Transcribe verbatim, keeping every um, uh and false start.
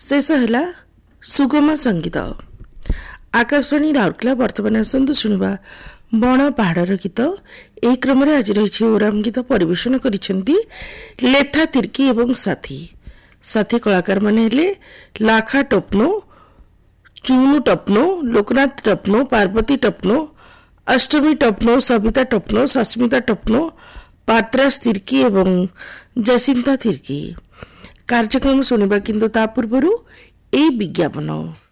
शेष है सुगम संगीत। आकाशवाणी राउरकेला बर्तमान आसतु शुणा बण पहाड़र गीत। यह क्रम आज रही ओराम गीत परिवेशन करिसेंती लेठा तिर्की एवं साथी। साथी कलाकार माने हेले लाखा टपनो, चुनु टपनो, लोकनाथ टपनो, पार्वती टपनो, अष्टमी टपनो, सविता टपनो, सस्मिता टपनो, पात्रास तिर्की एवं जसिंता तिर्की। कार्यक्रम शुणा किंतु ता पूर्व ए विज्ञापन।